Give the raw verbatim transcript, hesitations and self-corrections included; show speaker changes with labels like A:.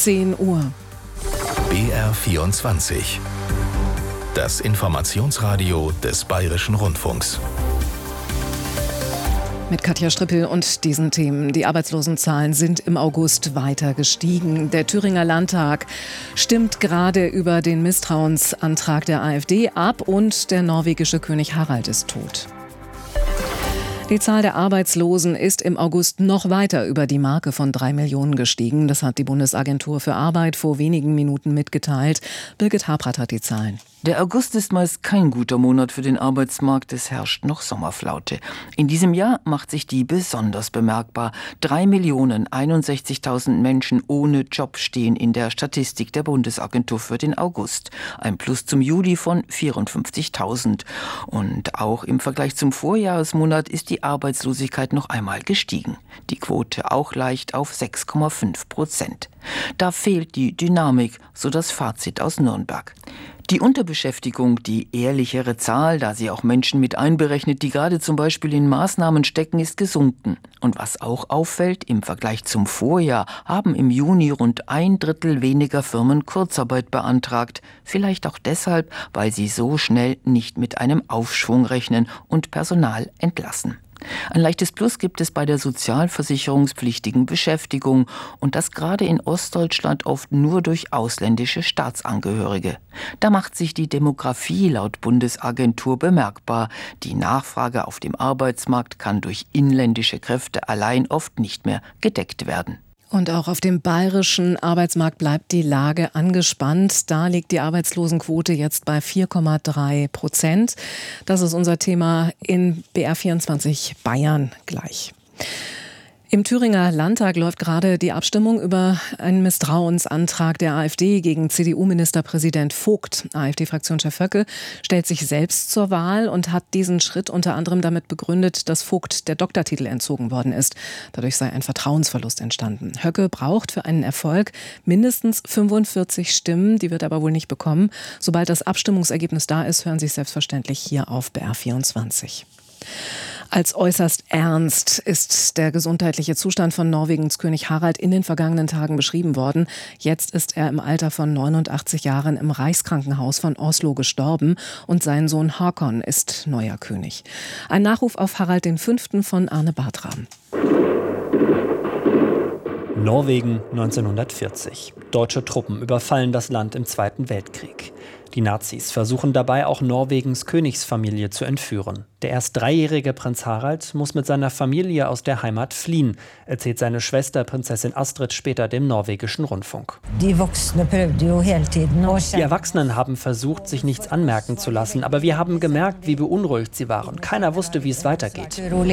A: zehn Uhr.
B: B R vierundzwanzig. Das Informationsradio des Bayerischen Rundfunks.
A: Mit Katja Strippel und diesen Themen. Die Arbeitslosenzahlen sind im August weiter gestiegen. Der Thüringer Landtag stimmt gerade über den Misstrauensantrag der AfD ab und der norwegische König Harald ist tot. Die Zahl der Arbeitslosen ist im August noch weiter über die Marke von drei Millionen gestiegen. Das hat die Bundesagentur für Arbeit vor wenigen Minuten mitgeteilt. Birgit Habrath hat die Zahlen.
C: Der August ist meist kein guter Monat für den Arbeitsmarkt, es herrscht noch Sommerflaute. In diesem Jahr macht sich die besonders bemerkbar. drei Millionen einundsechzigtausend Menschen ohne Job stehen in der Statistik der Bundesagentur für den August. Ein Plus zum Juli von vierundfünfzigtausend. Und auch im Vergleich zum Vorjahresmonat ist die Arbeitslosigkeit noch einmal gestiegen. Die Quote auch leicht auf sechs Komma fünf Prozent. Da fehlt die Dynamik, so das Fazit aus Nürnberg. Die Unterbeschäftigung, die ehrlichere Zahl, da sie auch Menschen mit einberechnet, die gerade zum Beispiel in Maßnahmen stecken, ist gesunken. Und was auch auffällt, im Vergleich zum Vorjahr haben im Juni rund ein Drittel weniger Firmen Kurzarbeit beantragt. Vielleicht auch deshalb, weil sie so schnell nicht mit einem Aufschwung rechnen und Personal entlassen. Ein leichtes Plus gibt es bei der sozialversicherungspflichtigen Beschäftigung und das gerade in Ostdeutschland oft nur durch ausländische Staatsangehörige. Da macht sich die Demografie laut Bundesagentur bemerkbar. Die Nachfrage auf dem Arbeitsmarkt kann durch inländische Kräfte allein oft nicht mehr gedeckt werden.
A: Und auch auf dem bayerischen Arbeitsmarkt bleibt die Lage angespannt. Da liegt die Arbeitslosenquote jetzt bei vier Komma drei Prozent. Das ist unser Thema in B R vierundzwanzig Bayern gleich. Im Thüringer Landtag läuft gerade die Abstimmung über einen Misstrauensantrag der AfD gegen C D U-Ministerpräsident Vogt. AfD-Fraktionschef Höcke stellt sich selbst zur Wahl und hat diesen Schritt unter anderem damit begründet, dass Vogt der Doktortitel entzogen worden ist. Dadurch sei ein Vertrauensverlust entstanden. Höcke braucht für einen Erfolg mindestens fünfundvierzig Stimmen, die wird er aber wohl nicht bekommen. Sobald das Abstimmungsergebnis da ist, hören Sie es selbstverständlich hier auf B R vierundzwanzig. Als äußerst ernst ist der gesundheitliche Zustand von Norwegens König Harald in den vergangenen Tagen beschrieben worden. Jetzt ist er im Alter von neunundachtzig Jahren im Reichskrankenhaus von Oslo gestorben und sein Sohn Håkon ist neuer König. Ein Nachruf auf Harald der Fünfte von Arne Bartram.
D: Norwegen neunzehnhundertvierzig. Deutsche Truppen überfallen das Land im Zweiten Weltkrieg. Die Nazis versuchen dabei auch Norwegens Königsfamilie zu entführen. Der erst dreijährige Prinz Harald muss mit seiner Familie aus der Heimat fliehen, erzählt seine Schwester Prinzessin Astrid später dem norwegischen Rundfunk. Die Erwachsenen haben versucht, sich nichts anmerken zu lassen, aber wir haben gemerkt, wie beunruhigt sie waren. Keiner wusste, wie es weitergeht.